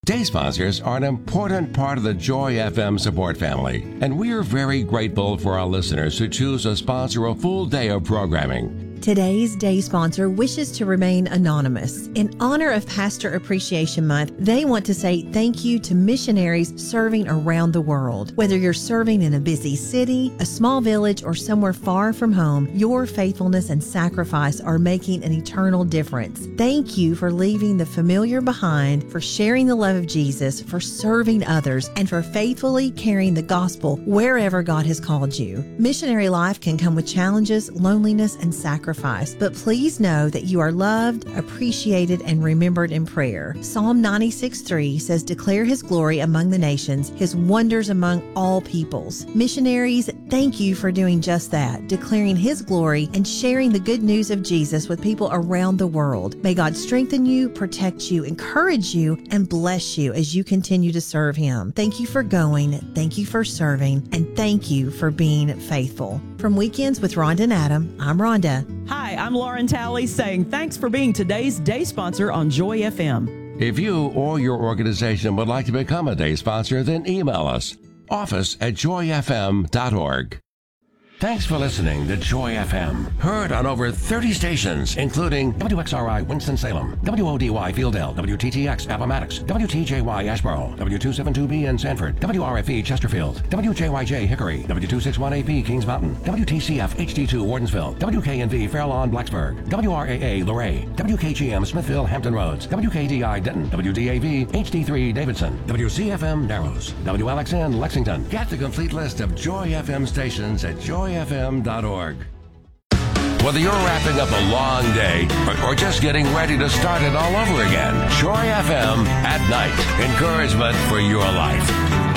Day sponsors are an important part of the Joy FM support family, and we are very grateful for our listeners who choose to sponsor a full day of programming. Today's day sponsor wishes to remain anonymous. In honor of Pastor Appreciation Month, they want to say thank you to missionaries serving around the world. Whether you're serving in a busy city, a small village, or somewhere far from home, your faithfulness and sacrifice are making an eternal difference. Thank you for leaving the familiar behind, for sharing the love of Jesus, for serving others, and for faithfully carrying the gospel wherever God has called you. Missionary life can come with challenges, loneliness, and sacrifice. But please know that you are loved, appreciated, and remembered in prayer. Psalm 96:3 says, "Declare His glory among the nations, His wonders among all peoples." Missionaries, thank you for doing just that, declaring His glory and sharing the good news of Jesus with people around the world. May God strengthen you, protect you, encourage you, and bless you as you continue to serve Him. Thank you for going, thank you for serving, and thank you for being faithful. From Weekends with Rhonda and Adam, I'm Rhonda. Hi, I'm Lauren Talley saying thanks for being today's day sponsor on Joy FM. If you or your organization would like to become a day sponsor, then email us, office@joyfm.org. Thanks for listening to Joy FM. Heard on over 30 stations, including WXRI Winston-Salem, WODY Fieldale, WTTX Appomattox, WTJY Asheboro, W272B in Sanford, WRFE Chesterfield, WJYJ Hickory, W261AP Kings Mountain, WTCF HD2 Wardensville, WKNV Fairlawn Blacksburg, WRAA Luray, WKGM Smithville Hampton Roads, WKDI Denton, WDAV HD3 Davidson, WCFM Narrows, WLXN Lexington. Get the complete list of Joy FM stations at joyfm.org. Whether you're wrapping up a long day or just getting ready to start it all over again, Joy FM at night. Encouragement for your life.